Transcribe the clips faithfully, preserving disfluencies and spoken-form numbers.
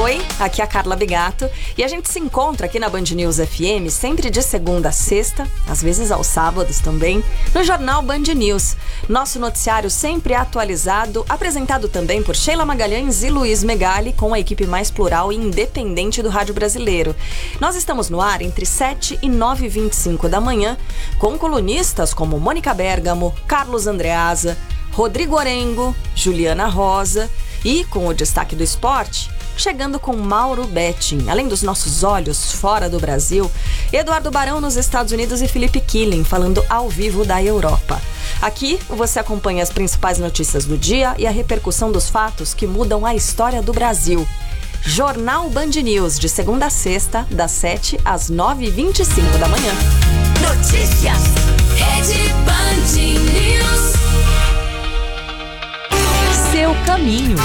Oi, aqui é a Carla Bigato e a gente se encontra aqui na Band News F M sempre de segunda a sexta, às vezes aos sábados também, no Jornal Band News. Nosso noticiário sempre atualizado, apresentado também por Sheila Magalhães e Luiz Megali, com a equipe mais plural e independente do rádio brasileiro. Nós estamos no ar entre sete e nove e vinte e cinco da manhã, com colunistas como Mônica Bergamo, Carlos Andreasa, Rodrigo Orengo, Juliana Rosa e, com o destaque do esporte, chegando com Mauro Betting. Além dos nossos olhos fora do Brasil, Eduardo Barão nos Estados Unidos e Felipe Killing falando ao vivo da Europa. Aqui você acompanha as principais notícias do dia e a repercussão dos fatos que mudam a história do Brasil. Jornal Band News, de segunda a sexta, das sete às nove e vinte e cinco da manhã. Notícias, Rede Band News. Seu caminho.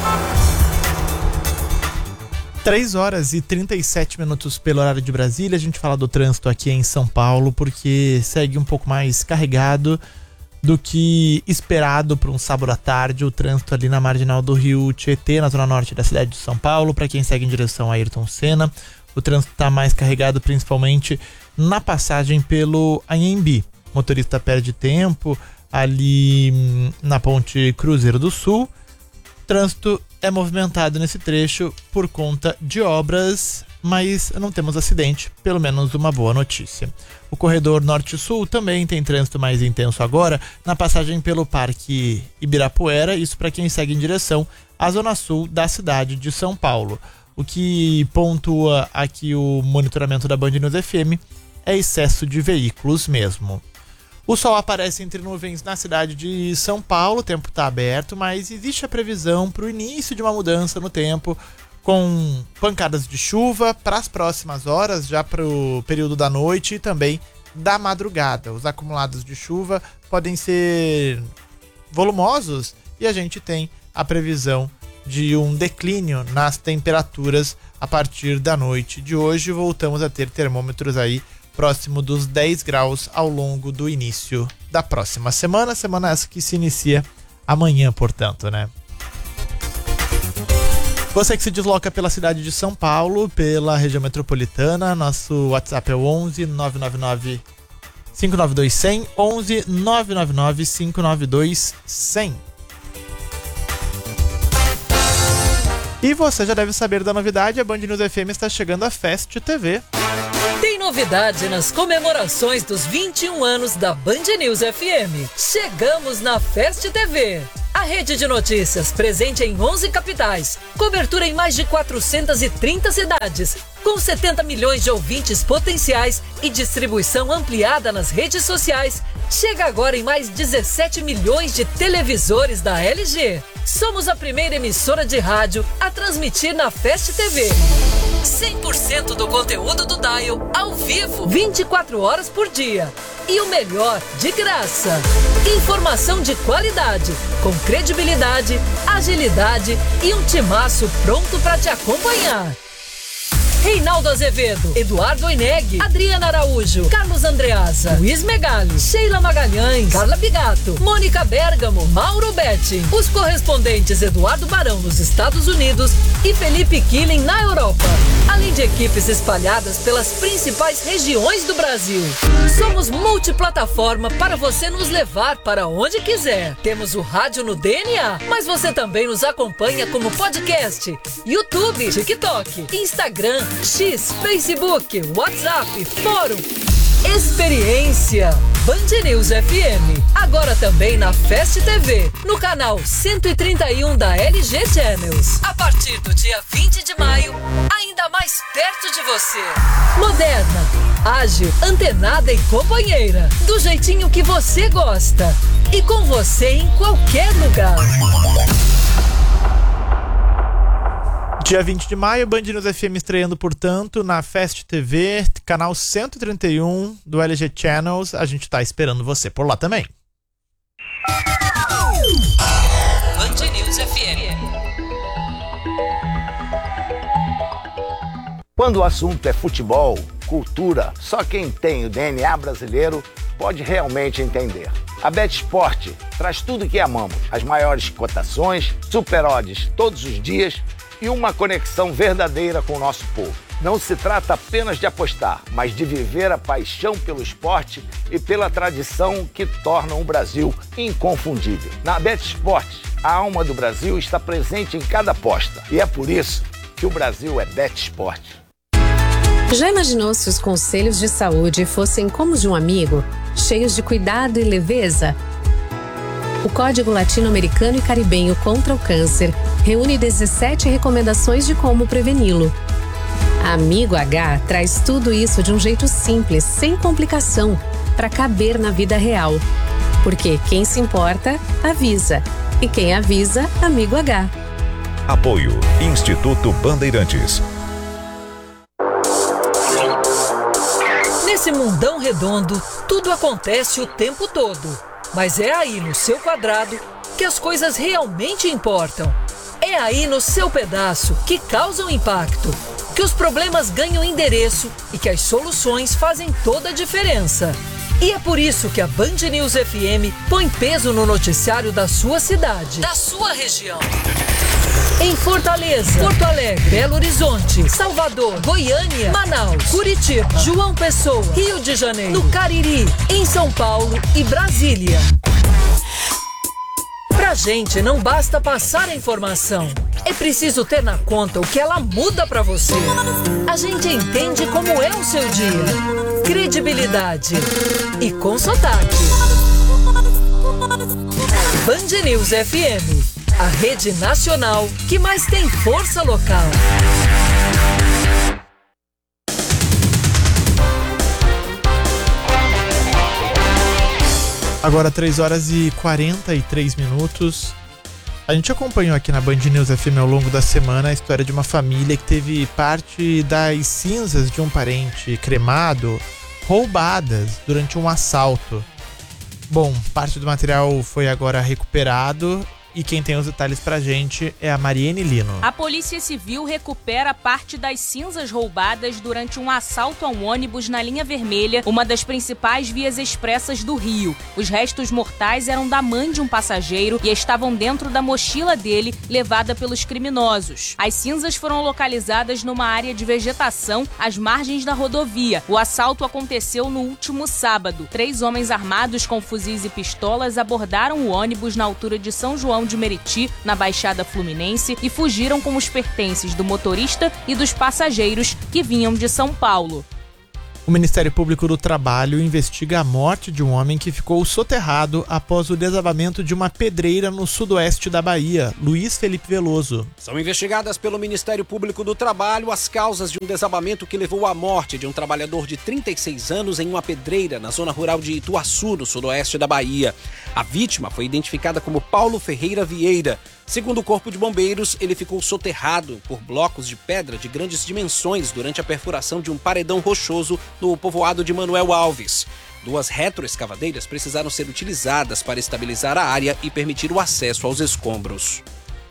três horas e trinta e sete minutos pelo horário de Brasília. A gente fala do trânsito aqui em São Paulo porque segue um pouco mais carregado do que esperado para um sábado à tarde. O trânsito ali na marginal do Rio Tietê, na zona norte da cidade de São Paulo, para quem segue em direção a Ayrton Senna. O trânsito está mais carregado principalmente na passagem pelo Anhembi. O motorista perde tempo ali na ponte Cruzeiro do Sul. O trânsito é movimentado nesse trecho por conta de obras, mas não temos acidente, pelo menos uma boa notícia. O corredor norte-sul também tem trânsito mais intenso agora na passagem pelo Parque Ibirapuera, isso para quem segue em direção à zona sul da cidade de São Paulo. O que pontua aqui o monitoramento da Band News F M é excesso de veículos mesmo. O sol aparece entre nuvens na cidade de São Paulo, o tempo está aberto, mas existe a previsão para o início de uma mudança no tempo, com pancadas de chuva para as próximas horas, já para o período da noite e também da madrugada. Os acumulados de chuva podem ser volumosos e a gente tem a previsão de um declínio nas temperaturas a partir da noite de hoje. Voltamos a ter termômetros aí próximo dos dez graus ao longo do início da próxima semana. Semana essa que se inicia amanhã, portanto, né? Você que se desloca pela cidade de São Paulo, pela região metropolitana, nosso WhatsApp é o onze nove nove nove cinco nove dois zero zero, onze nove nove nove cinco nove dois zero zero. E você já deve saber da novidade, a Band News F M está chegando à Fest T V. Tem novidade nas comemorações dos vinte e um anos da Band News F M. Chegamos na Fest T V. A rede de notícias presente em onze capitais, cobertura em mais de quatrocentas e trinta cidades, com setenta milhões de ouvintes potenciais e distribuição ampliada nas redes sociais, chega agora em mais dezessete milhões de televisores da L G. Somos a primeira emissora de rádio a transmitir na Fest T V. cem por cento do conteúdo do Dial ao vivo, vinte e quatro horas por dia. E o melhor, de graça. Informação de qualidade, com credibilidade, agilidade e um timaço pronto para te acompanhar. Reinaldo Azevedo, Eduardo Oineg, Adriana Araújo, Carlos Andreasa, Luiz Megali, Sheila Magalhães, Carla Bigato, Mônica Bergamo, Mauro Betting, os correspondentes Eduardo Barão nos Estados Unidos e Felipe Killing na Europa, além de equipes espalhadas pelas principais regiões do Brasil. Somos multiplataforma para você nos levar para onde quiser. Temos o rádio no D N A, mas você também nos acompanha como podcast, YouTube, TikTok, Instagram, X, Facebook, WhatsApp, Fórum. Experiência Band News F M. Agora também na Fest T V, no canal cento e trinta e um da L G Channels. A partir do dia vinte de maio, ainda mais perto de você. Moderna, ágil, antenada e companheira. Do jeitinho que você gosta. E com você em qualquer lugar. Dia vinte de maio, Band News F M estreando, portanto, na Fest T V, canal cento e trinta e um do L G Channels. A gente tá esperando você por lá também. Band News F M. Quando o assunto é futebol, cultura, só quem tem o D N A brasileiro pode realmente entender. A BetSport traz tudo o que amamos, as maiores cotações, super odds todos os dias e uma conexão verdadeira com o nosso povo. Não se trata apenas de apostar, mas de viver a paixão pelo esporte e pela tradição que tornam o Brasil inconfundível. Na BetSport, a alma do Brasil está presente em cada aposta e é por isso que o Brasil é BetSport. Já imaginou se os conselhos de saúde fossem como os de um amigo, cheios de cuidado e leveza? O Código Latino-Americano e Caribenho contra o Câncer reúne dezessete recomendações de como preveni-lo. Amigo H traz tudo isso de um jeito simples, sem complicação, para caber na vida real. Porque quem se importa, avisa. E quem avisa, Amigo H. Apoio Instituto Bandeirantes. Nesse mundão redondo, tudo acontece o tempo todo. Mas é aí no seu quadrado que as coisas realmente importam. É aí no seu pedaço que causam impacto, que os problemas ganham endereço e que as soluções fazem toda a diferença. E é por isso que a Band News F M põe peso no noticiário da sua cidade, da sua região. Em Fortaleza, Porto Alegre, Belo Horizonte, Salvador, Goiânia, Manaus, Curitiba, João Pessoa, Rio de Janeiro, no Cariri, em São Paulo e Brasília. Pra gente não basta passar a informação, é preciso ter na conta o que ela muda pra você. A gente entende como é o seu dia, credibilidade e com sotaque. Band News F M, a rede nacional que mais tem força local. Agora três horas e quarenta e três minutos. A gente acompanhou aqui na Band News F M ao longo da semana a história de uma família que teve parte das cinzas de um parente cremado roubadas durante um assalto. Bom, parte do material foi agora recuperado e quem tem os detalhes pra gente é a Mariene Lino. A Polícia Civil recupera parte das cinzas roubadas durante um assalto a um ônibus na linha vermelha, uma das principais vias expressas do Rio. Os restos mortais eram da mãe de um passageiro e estavam dentro da mochila dele, levada pelos criminosos. As cinzas foram localizadas numa área de vegetação às margens da rodovia. O assalto aconteceu no último sábado. Três homens armados com fuzis e pistolas abordaram o ônibus na altura de São João de Meriti, na Baixada Fluminense, e fugiram com os pertences do motorista e dos passageiros que vinham de São Paulo. O Ministério Público do Trabalho investiga a morte de um homem que ficou soterrado após o desabamento de uma pedreira no sudoeste da Bahia. Luiz Felipe Veloso. São investigadas pelo Ministério Público do Trabalho as causas de um desabamento que levou à morte de um trabalhador de trinta e seis anos em uma pedreira na zona rural de Ituaçu, no sudoeste da Bahia. A vítima foi identificada como Paulo Ferreira Vieira. Segundo o Corpo de Bombeiros, ele ficou soterrado por blocos de pedra de grandes dimensões durante a perfuração de um paredão rochoso no povoado de Manuel Alves. Duas retroescavadeiras precisaram ser utilizadas para estabilizar a área e permitir o acesso aos escombros.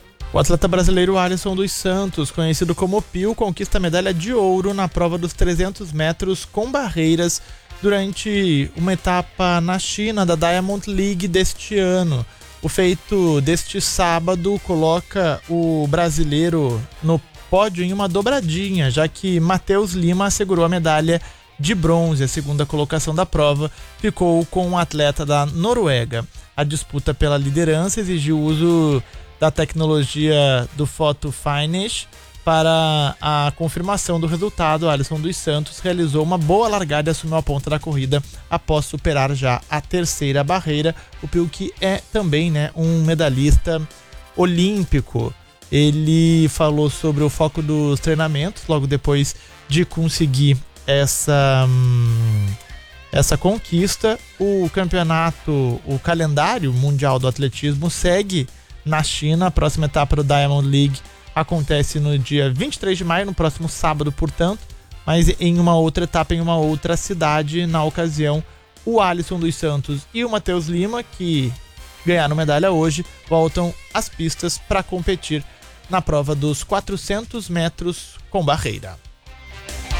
O atleta brasileiro Alisson dos Santos, conhecido como Pio, conquista a medalha de ouro na prova dos trezentos metros com barreiras durante uma etapa na China da Diamond League deste ano. O feito deste sábado coloca o brasileiro no pódio em uma dobradinha, já que Matheus Lima assegurou a medalha de bronze. A segunda colocação da prova ficou com o atleta da Noruega. A disputa pela liderança exigiu o uso da tecnologia do Photo Finish. Para a confirmação do resultado, Alisson dos Santos realizou uma boa largada e assumiu a ponta da corrida após superar já a terceira barreira. O Pio, que é também, né, um medalhista olímpico. Ele falou sobre o foco dos treinamentos logo depois de conseguir essa, hum, essa conquista. O campeonato, o calendário mundial do atletismo segue na China. A próxima etapa do Diamond League acontece no dia vinte e três de maio, no próximo sábado, portanto, mas em uma outra etapa, em uma outra cidade. Na ocasião, o Alisson dos Santos e o Matheus Lima, que ganharam medalha hoje, voltam às pistas para competir na prova dos quatrocentos metros com barreira.